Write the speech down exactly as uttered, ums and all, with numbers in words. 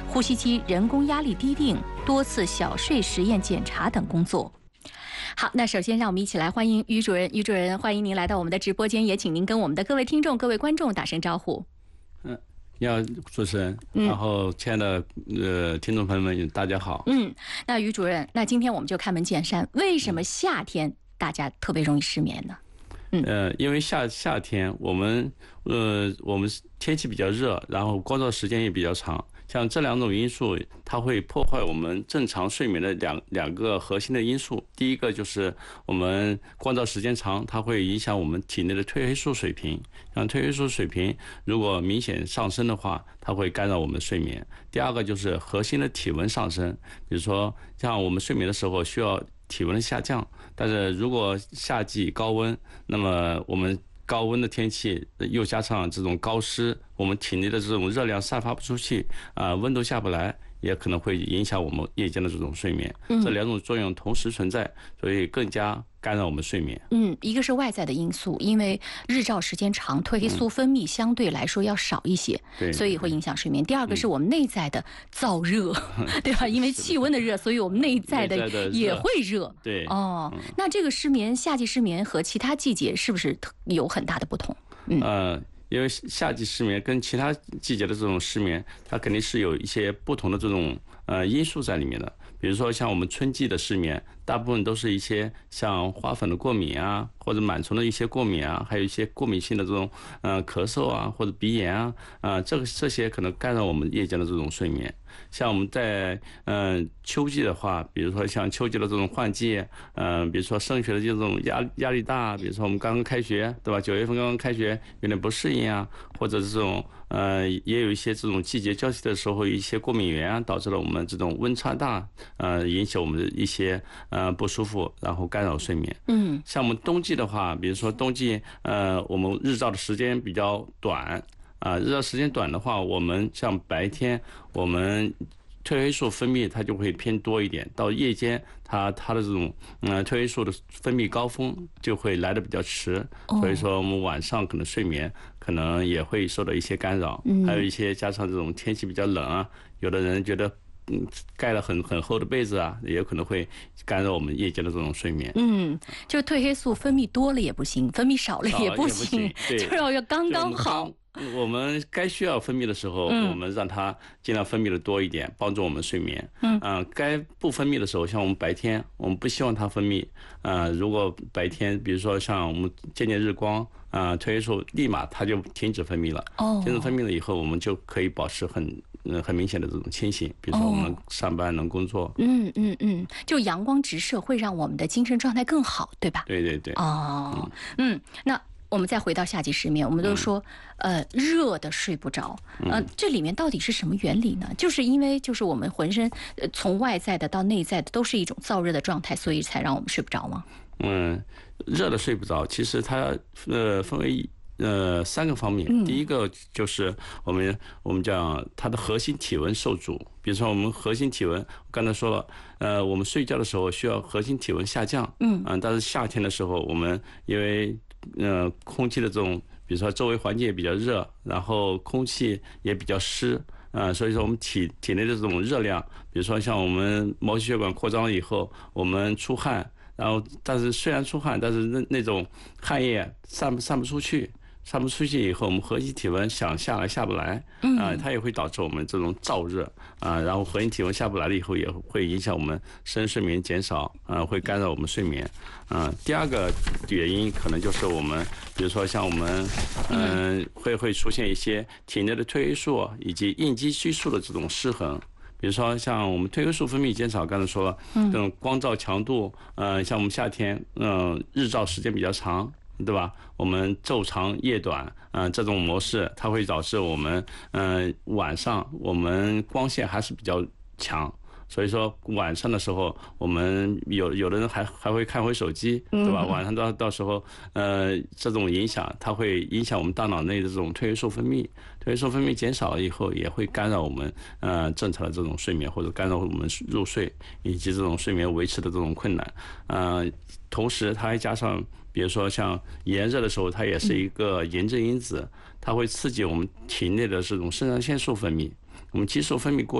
呼吸机人工压力滴定、多次小睡实验检查等工作。好，那首先让我们一起来欢迎于主任。于主任，欢迎您来到我们的直播间，也请您跟我们的各位听众、各位观众打声招呼。 嗯，你好，主持人，嗯、然后亲爱的呃听众朋友们，大家好。 嗯，那于主任，那今天我们就开门见山，为什么夏天大家特别容易失眠呢？嗯， 呃，因为夏夏天我们呃我们天气比较热，然后光照时间也比较长，像这两种因素，它会破坏我们正常睡眠的两两个核心的因素。第一个就是我们光照时间长，它会影响我们体内的褪黑素水平。像褪黑素水平如果明显上升的话，它会干扰我们的睡眠。第二个就是核心的体温上升，比如说像我们睡眠的时候需要体温的下降，但是如果夏季高温，那么我们高温的天气又加上这种高湿，我们体内的这种热量散发不出去，啊、呃，温度下不来，也可能会影响我们夜间的这种睡眠。嗯、这两种作用同时存在，所以更加干扰我们睡眠。 嗯，一个是外在的因素，因为日照时间长，褪黑素分泌相对来说要少一些，嗯、所以会影响睡眠。第二个是我们内在的燥热，嗯、对吧？因为气温的热，所以我们内在的也会热。 对， 哦，嗯、那这个失眠，夏季失眠和其他季节是不是有很大的不同？ 嗯。呃因为夏季失眠跟其他季节的这种失眠，它肯定是有一些不同的这种呃因素在里面的。比如说像我们春季的失眠，大部分都是一些像花粉的过敏啊，或者螨虫的一些过敏啊，还有一些过敏性的这种呃咳嗽啊，或者鼻炎啊，啊、呃、这个这些可能干扰我们夜间的这种睡眠。像我们在嗯、呃、秋季的话，比如说像秋季的这种换季，嗯、呃，比如说升学的这种压压力大，比如说我们刚刚开学，对吧？九月份刚刚开学，有点不适应啊，或者这种呃也有一些这种季节交替的时候，一些过敏源啊，导致了我们这种温差大，呃，引起我们的一些呃不舒服，然后干扰睡眠。嗯，像我们冬季的话，比如说冬季，呃，我们日照的时间比较短。啊，日照时间短的话，我们像白天我们褪黑素分泌它就会偏多一点，到夜间它它的这种嗯褪黑素的分泌高峰就会来得比较迟，所以说我们晚上可能睡眠可能也会受到一些干扰，还有一些加上这种天气比较冷啊，有的人觉得。嗯，盖了很很厚的被子啊，也有可能会干扰我们夜间的这种睡眠。 嗯，就褪黑素分泌多了也不行，分泌少了也不行，就要要刚刚好。 我们该需要分泌的时候，嗯、我们让它尽量分泌的多一点，帮助我们睡眠。嗯，呃，该不分泌的时候，像我们白天，我们不希望它分泌。呃，如果白天，比如说像我们见见日光，啊、呃，褪黑素立马它就停止分泌了。哦，停止分泌了以后，我们就可以保持很。嗯，很明显的这种清醒，比如说我们上班能工作， 嗯嗯嗯，就阳光直射会让我们的精神状态更好，对吧？ 对对对。 哦，嗯，嗯那我们再回到夏季失眠，我们都说，嗯、呃，热的睡不着，呃，这里面到底是什么原理呢？就是因为就是我们浑身，呃，从外在的到内在的都是一种燥热的状态，所以才让我们睡不着吗？ 嗯，热的睡不着，其实它呃分为。呃，三个方面，第一个就是我们我们讲它的核心体温受阻，比如说我们核心体温，我刚才说了，呃，我们睡觉的时候需要核心体温下降，嗯，啊，但是夏天的时候，我们因为呃空气的这种，比如说周围环境也比较热，然后空气也比较湿，啊，所以说我们体体内的这种热量，比如说像我们毛细血管扩张了以后，我们出汗，然后但是虽然出汗，但是那那种汗液散不散不出去。散不出去以后，我们核心体温想下来下不来，啊、呃，它也会导致我们这种燥热啊、呃，然后核心体温下不来了以后，也会影响我们深睡眠减少，啊、呃，会干扰我们睡眠，啊、呃，第二个原因可能就是我们，比如说像我们，嗯、呃，会会出现一些体内的褪黑素以及应激激素的这种失衡。比如说像我们褪黑素分泌减少，刚才说了，这种光照强度，呃，像我们夏天，嗯、呃，日照时间比较长。对吧？我们昼长夜短，嗯、呃，这种模式它会导致我们，嗯、呃，晚上我们光线还是比较强，所以说晚上的时候，我们有有的人还还会看会手机，对吧？晚上到到时候，呃，这种影响它会影响我们大脑内的这种褪黑素分泌，褪黑素分泌减少了以后，也会干扰我们呃正常的这种睡眠，或者干扰我们入睡以及这种睡眠维持的这种困难，呃，同时它还加上。比如说像炎热的时候，它也是一个炎症因子，它会刺激我们体内的这种肾上腺素分泌，我们激素分泌过